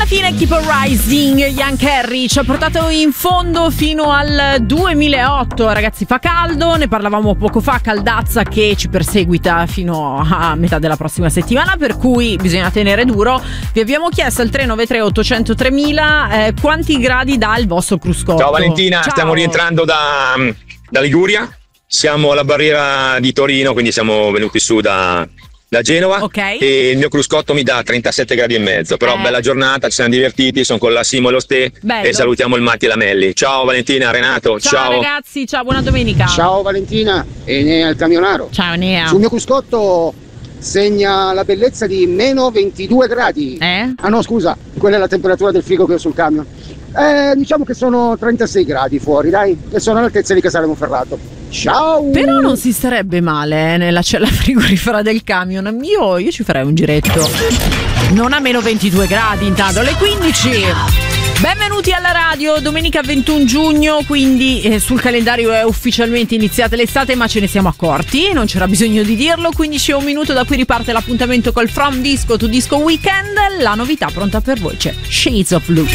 fine Keep on Rising, Young Carry ci ha portato in fondo fino al 2008. Ragazzi, fa caldo, ne parlavamo poco fa, caldazza che ci perseguita fino a metà della prossima settimana, per cui bisogna tenere duro. Vi abbiamo chiesto al 393 800 3000 quanti gradi dà il vostro cruscotto. Ciao Valentina, Ciao. Stiamo rientrando da Liguria, siamo alla barriera di Torino, quindi siamo venuti su da Genova, Ok. e il mio cruscotto mi dà 37 gradi e mezzo, però bella giornata, ci siamo divertiti, sono con la Simo e lo Ste. Bello. E salutiamo il Matti e la Melli. Ciao Valentina, Renato, Ciao ragazzi, ciao, buona domenica. Ciao Valentina e Nea il camionaro. Ciao Nea. Sul mio cruscotto segna la bellezza di meno 22 gradi. Ah no, scusa, quella è la temperatura del frigo che ho sul camion. Diciamo che sono 36 gradi fuori, dai, e sono all'altezza di Casale Monferrato. Ciao! Però non si starebbe male nella cella frigorifera del camion. Io ci farei un giretto. Non a meno 22 gradi, intanto alle 15. Benvenuti alla radio, domenica 21 giugno, quindi sul calendario è ufficialmente iniziata l'estate, ma ce ne siamo accorti, non c'era bisogno di dirlo. 15 e un minuto, da qui riparte l'appuntamento col From Disco to Disco Weekend. La novità pronta per voi c'è Shades of Blue.